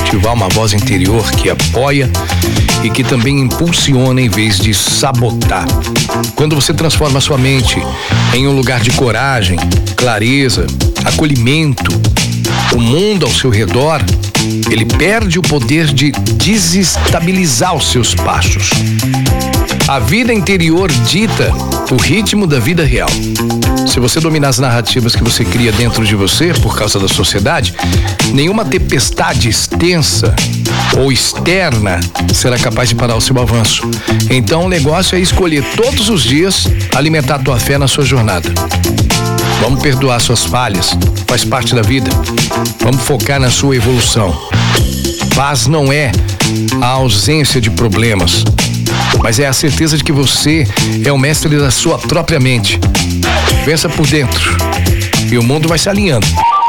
cultivar uma voz interior que apoia e que também impulsiona em vez de sabotar. Quando você transforma a sua mente em um lugar de coragem, clareza, acolhimento, o mundo ao seu redor, ele perde o poder de desestabilizar os seus passos. A vida interior dita o ritmo da vida real. Se você dominar as narrativas que você cria dentro de você por causa da sociedade, nenhuma tempestade extensa ou externa será capaz de parar o seu avanço. Então o negócio é escolher todos os dias alimentar a tua fé na sua jornada. Vamos perdoar suas falhas, faz parte da vida. Vamos focar na sua evolução. Paz não é a ausência de problemas, mas é a certeza de que você é o mestre da sua própria mente. Pensa por dentro e o mundo vai se alinhando.